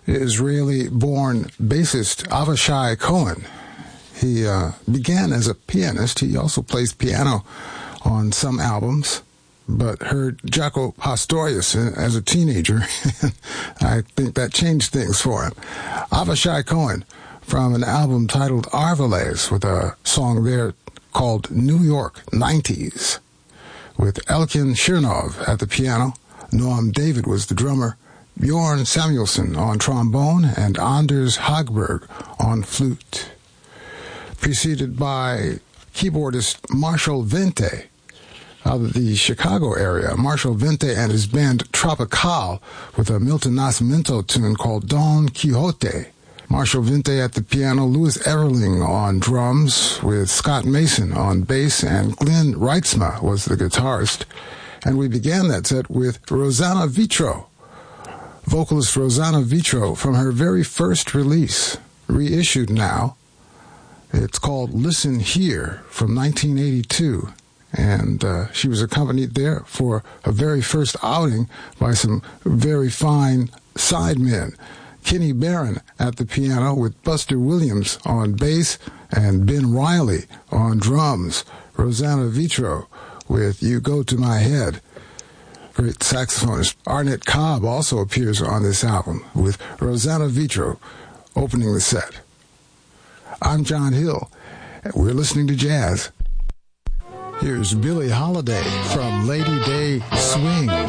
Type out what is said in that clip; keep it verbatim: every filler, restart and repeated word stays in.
Israeli-born bassist Avishai Cohen. He uh, began as a pianist. He also plays piano on some albums, but heard Jaco Pastorius as a teenager. I think that changed things for him. Avishai Cohen from an album titled Arvales with a song there called New York nineties with Elkin Shirnov at the piano. Noam David was the drummer. Bjorn Samuelson on trombone and Anders Hagberg on flute. Preceded by keyboardist Marshall Vente of the Chicago area. Marshall Vente and his band Tropical with a Milton Nascimento tune called Don Quixote. Marshall Vente at the piano, Louis Everling on drums with Scott Mason on bass, and Glenn Reitzma was the guitarist. And we began that set with Rosanna Vitro, vocalist Rosanna Vitro, from her very first release, reissued now. It's called Listen Here from nineteen eighty-two. And uh, she was accompanied there for a very first outing by some very fine sidemen. Kenny Barron at the piano with Buster Williams on bass and Ben Riley on drums. Rosanna Vitro with You Go to My Head. Great saxophonist Arnett Cobb also appears on this album with Rosanna Vitro opening the set. I'm John Hill. We're listening to jazz. Here's Billie Holiday from Lady Day Swing.